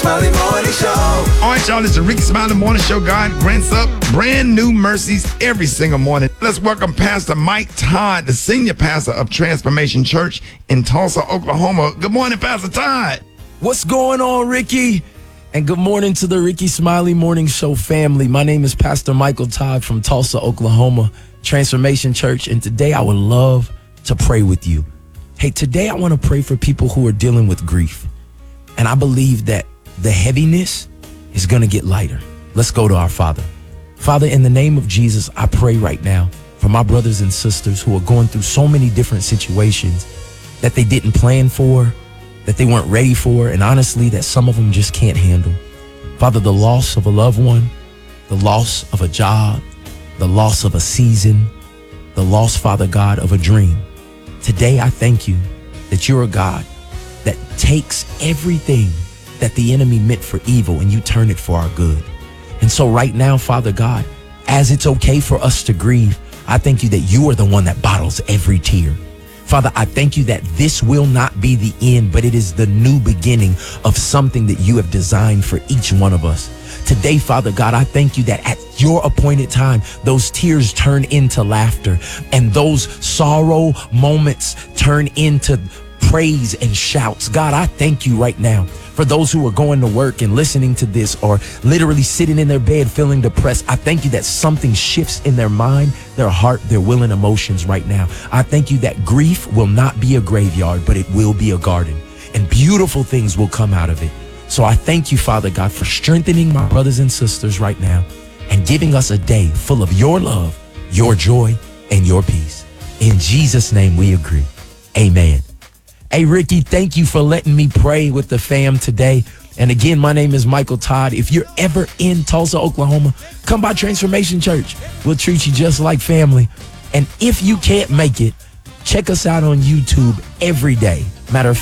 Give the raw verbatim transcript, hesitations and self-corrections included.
Smiley Morning Show. All right, y'all, it's the Ricky Smiley Morning Show. God grants up brand new mercies every single morning. Let's welcome Pastor Mike Todd, the senior pastor of Transformation Church in Tulsa, Oklahoma. Good morning, Pastor Todd. What's going on, Ricky? And good morning to the Ricky Smiley Morning Show family. My name is Pastor Michael Todd from Tulsa, Oklahoma, Transformation Church. And today I would love to pray with you. Hey, today I want to pray for people who are dealing with grief. And I believe that the heaviness is going to get lighter. Let's go to our Father. Father, in the name of Jesus, I pray right now for my brothers and sisters who are going through so many different situations that they didn't plan for, that they weren't ready for, and honestly, that some of them just can't handle. Father, the loss of a loved one, the loss of a job, the loss of a season, the loss, Father God, of a dream. Today, I thank you that you're a God that takes everything that the enemy meant for evil and you turn it for our good. And so right now, Father God, as it's okay for us to grieve, I thank you that you are the one that bottles every tear. Father, I thank you that this will not be the end, but it is the new beginning of something that you have designed for each one of us. Today, Father God, I thank you that at your appointed time, those tears turn into laughter and those sorrow moments turn into praise and shouts. God, I thank you right now for those who are going to work and listening to this or literally sitting in their bed feeling depressed. I thank you that something shifts in their mind, their heart, their will and emotions right now. I thank you that grief will not be a graveyard, but it will be a garden and beautiful things will come out of it. So I thank you, Father God, for strengthening my brothers and sisters right now and giving us a day full of your love, your joy, and your peace. In Jesus' name we agree. Amen. Hey, Ricky, thank you for letting me pray with the fam today. And again, my name is Michael Todd. If you're ever in Tulsa, Oklahoma, come by Transformation Church. We'll treat you just like family. And if you can't make it, check us out on YouTube every day. Matter of